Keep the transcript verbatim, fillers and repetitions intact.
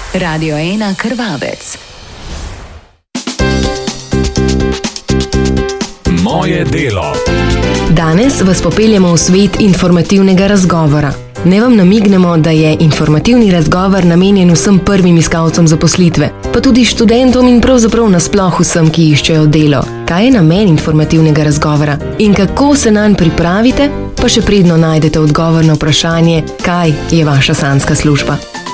Radio ena Krvavec. Moje delo. Danes vas popeljemo v svet informativnega razgovora. Ne vam namignemo, da je informativni razgovor namenjen vsem prvim iskalcem zaposlitve, pa tudi študentom in pravzaprav nasploh vsem, ki iščejo delo. Kaj je namen informativnega razgovora in kako se nanj pripravite, pa še predno najdete odgovor na vprašanje, kaj je vaša sanjska služba.